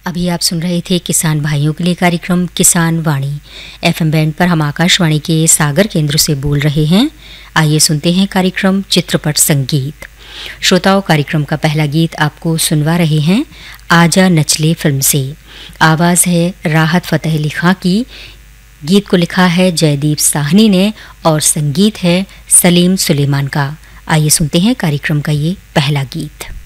अभी आप सुन रहे थे किसान भाइयों के लिए कार्यक्रम किसान वाणी। एफएम बैंड पर हम आकाशवाणी के सागर केंद्र से बोल रहे हैं। आइए सुनते हैं कार्यक्रम चित्रपट संगीत। श्रोताओं, कार्यक्रम का पहला गीत आपको सुनवा रहे हैं आजा नचले फिल्म से। आवाज़ है राहत फ़तेह अली खां की। गीत को लिखा है जयदीप साहनी ने और संगीत है सलीम सुलेमान का। आइए सुनते हैं कार्यक्रम का ये पहला गीत।